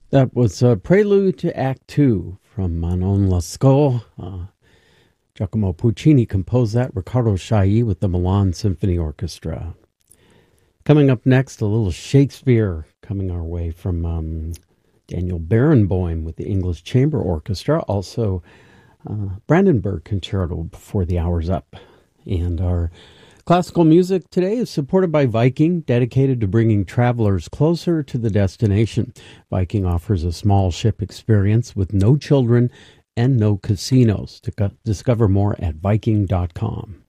That was a prelude to Act Two from Manon Lescaut. Giacomo Puccini composed that. Riccardo Chailly with the Milan Symphony Orchestra. Coming up next, a little Shakespeare coming our way from Daniel Barenboim with the English Chamber Orchestra. Also, Brandenburg Concerto before the hour's up. And our classical music today is supported by Viking, dedicated to bringing travelers closer to the destination. Viking offers a small ship experience with no children and no casinos. To discover more at Viking.com.